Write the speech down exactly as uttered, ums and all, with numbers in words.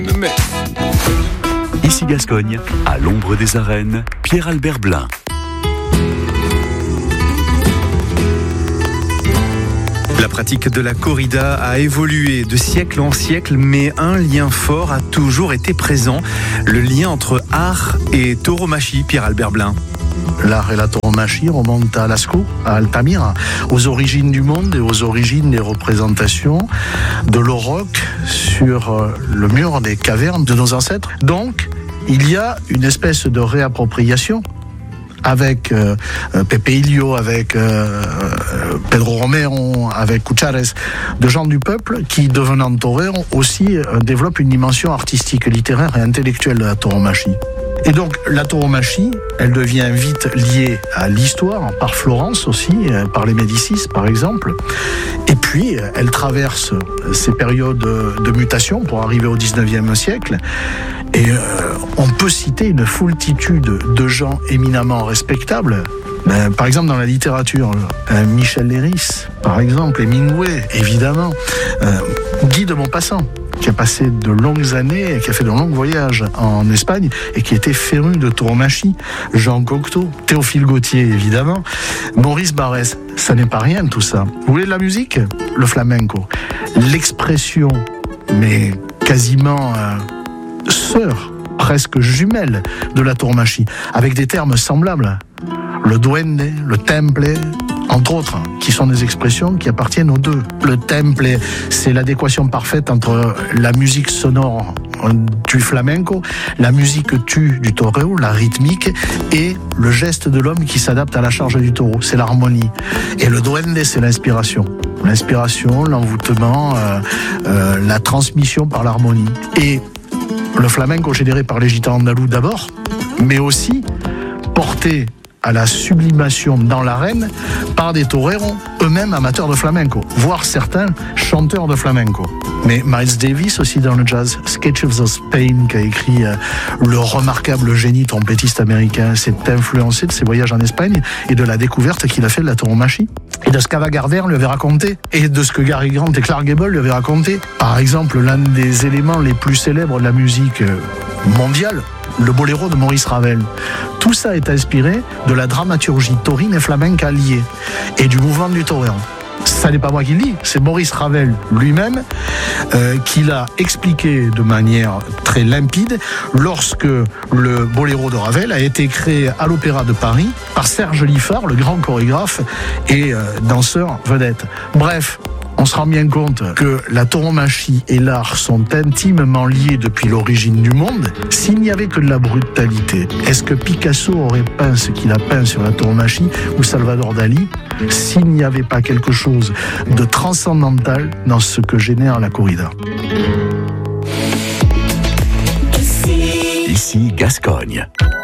Mais... Ici Gascogne, à l'ombre des arènes, Pierre-Albert Blin. La pratique de la corrida a évolué de siècle en siècle, mais un lien fort a toujours été présent, le lien entre art et tauromachie, Pierre-Albert Blin. L'art et la tauromachie remontent à Lascaux, à Altamira, aux origines du monde et aux origines des représentations de l'auroch sur le mur des cavernes de nos ancêtres. Donc, il y a une espèce de réappropriation avec euh, Pepe Ilio, avec euh, Pedro Romero, avec Cuchares, de gens du peuple qui, devenant torero, aussi euh, développent une dimension artistique, littéraire et intellectuelle de la tauromachie. Et donc la tauromachie, elle devient vite liée à l'histoire, par Florence aussi, par les Médicis par exemple. Et puis elle traverse ces périodes de mutation pour arriver au dix-neuvième siècle. Et euh, on peut citer une foultitude de gens éminemment respectables. Ben, par exemple dans la littérature, euh, Michel Léris, par exemple, Hemingway, évidemment, euh, Guy de Maupassant, qui a passé de longues années, qui a fait de longs voyages en Espagne et qui était féru de tauromachie, Jean Cocteau, Théophile Gautier évidemment, Maurice Barrès. Ça n'est pas rien tout ça. Vous voulez de la musique ? Le flamenco. L'expression, mais quasiment euh, sœur, presque jumelle de la tauromachie, avec des termes semblables. Le duende, le temple, entre autres, qui sont des expressions qui appartiennent aux deux. Le temple, c'est l'adéquation parfaite entre la musique sonore du flamenco, la musique tue du torero, la rythmique, et le geste de l'homme qui s'adapte à la charge du taureau, c'est l'harmonie. Et le duende, c'est l'inspiration. L'inspiration, l'envoûtement, euh, euh, la transmission par l'harmonie. Et le flamenco généré par les gitans andalous d'abord, mais aussi porté à la sublimation dans l'arène par des toreros eux-mêmes amateurs de flamenco, voire certains chanteurs de flamenco. Mais Miles Davis aussi dans le jazz, Sketches of Spain, qui a écrit euh, le remarquable génie trompettiste américain, s'est influencé de ses voyages en Espagne et de la découverte qu'il a fait de la tauromachie. Et de ce qu'Ava Gardner lui avait raconté, et de ce que Gary Grant et Clark Gable lui avaient raconté. Par exemple, l'un des éléments les plus célèbres de la musique mondiale, le boléro de Maurice Ravel. Tout ça est inspiré de la dramaturgie taurine et flamenca liée, et du mouvement du torero. Ça n'est pas moi qui le dis, c'est Maurice Ravel lui-même euh, qui l'a expliqué de manière très limpide lorsque le boléro de Ravel a été créé à l'Opéra de Paris par Serge Liffard, le grand chorégraphe et euh, danseur vedette. Bref, on se rend bien compte que la tauromachie et l'art sont intimement liés depuis l'origine du monde. S'il n'y avait que de la brutalité, est-ce que Picasso aurait peint ce qu'il a peint sur la tauromachie ou Salvador Dali, s'il n'y avait pas quelque chose de transcendantal dans ce que génère la corrida ? Ici Gascogne.